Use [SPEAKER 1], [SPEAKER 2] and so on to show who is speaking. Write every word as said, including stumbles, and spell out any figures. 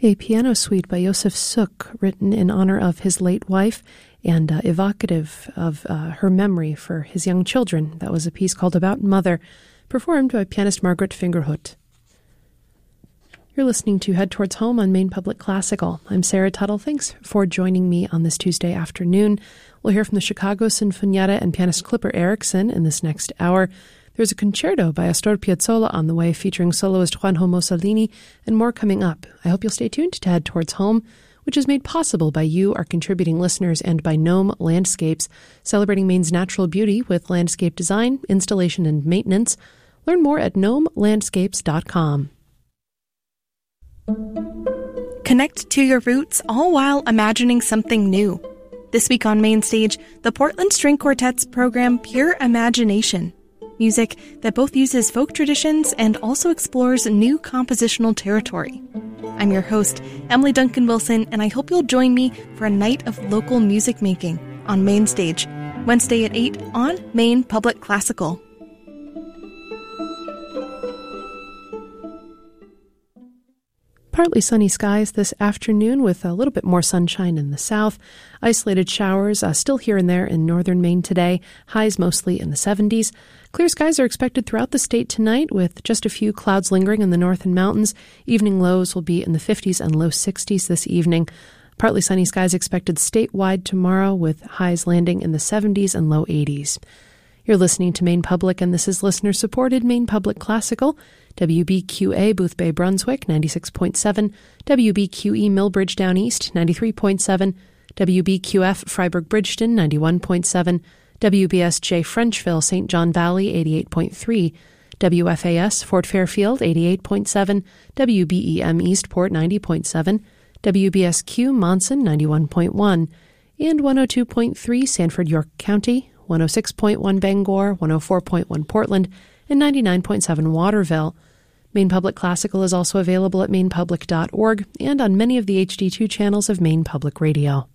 [SPEAKER 1] A piano suite by Josef Suk, written in honor of his late wife and uh, evocative of uh, her memory for his young children. That was a piece called About Mother, performed by pianist Margaret Fingerhut. You're listening to Head Towards Home on Maine Public Classical. I'm Sarah Tuttle. Thanks for joining me on this Tuesday afternoon. We'll hear from the Chicago Sinfonietta and pianist Clipper Erickson in this next hour. There's a concerto by Astor Piazzolla on the way, featuring soloist Juanjo Mussolini, and more coming up. I hope you'll stay tuned to Head Towards Home, which is made possible by you, our contributing listeners, and by Gnome Landscapes, celebrating Maine's natural beauty with landscape design, installation, and maintenance. Learn more at gnome landscapes dot com.
[SPEAKER 2] Connect to your roots, all while imagining something new. This week on Main Stage, the Portland String Quartet's program Pure Imagination. Music that both uses folk traditions and also explores new compositional territory. I'm your host, Emily Duncan Wilson, and I hope you'll join me for a night of local music making on Main Stage, Wednesday at eight on Maine Public Classical.
[SPEAKER 1] Partly sunny skies this afternoon with a little bit more sunshine in the south. Isolated showers uh, still here and there in northern Maine today. Highs mostly in the seventies. Clear skies are expected throughout the state tonight with just a few clouds lingering in the north and mountains. Evening lows will be in the fifties and low sixties this evening. Partly sunny skies expected statewide tomorrow with highs landing in the seventies and low eighties. You're listening to Maine Public, and this is listener-supported Maine Public Classical. W B Q A Boothbay Brunswick, ninety-six point seven. W B Q E Millbridge Down East, ninety-three point seven. W B Q F Freiburg Bridgeton, ninety-one point seven. W B S J Frenchville Saint John Valley, eighty-eight point three. W F A S Fort Fairfield, eighty-eight point seven. W B E M Eastport, ninety point seven. W B S Q Monson, ninety-one point one. And one oh two point three Sanford York County, one oh six point one Bangor, one oh four point one Portland, and ninety-nine point seven Waterville. Maine Public Classical is also available at maine public dot org and on many of the H D two channels of Maine Public Radio.